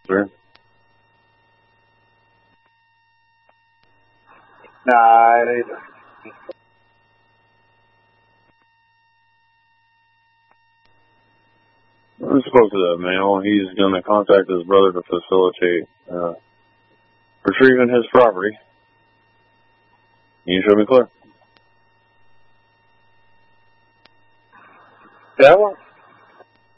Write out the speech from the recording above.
Sir? Nah, it ain't. I spoke to that male. He's going to contact his brother to facilitate retrieving his property. Can you show me clear? Yeah, well,